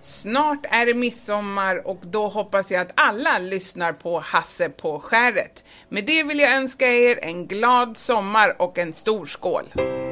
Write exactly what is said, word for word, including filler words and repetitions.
Snart är det midsommar och då hoppas jag att alla lyssnar på Hasse på skäret. Med det vill jag önska er en glad sommar och en stor skål.